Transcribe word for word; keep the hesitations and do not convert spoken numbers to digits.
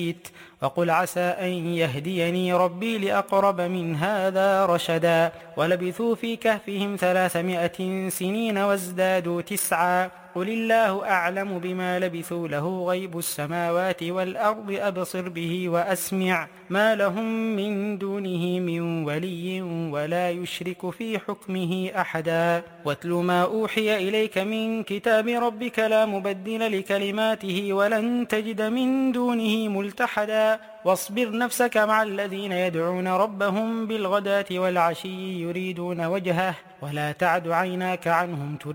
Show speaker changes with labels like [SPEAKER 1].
[SPEAKER 1] وقل عسى أن يهديني ربي لأقرب من هذا رشدا ولبثوا في كهفهم ثلاثمائة سنين وازدادوا تسعا قل الله أعلم بما لبثوا له غيب السماوات والأرض أبصر به وأسمع ما لهم من دونه من ولي ولا يشرك في حكمه أحدا واتل ما أوحي إليك من كتاب ربك لا مبدل لكلماته ولن تجد من دونه ملتحدا واصبر نفسك مع الذين يدعون ربهم بالغداة والعشي يريدون وجهه ولا تعد عيناك عنهم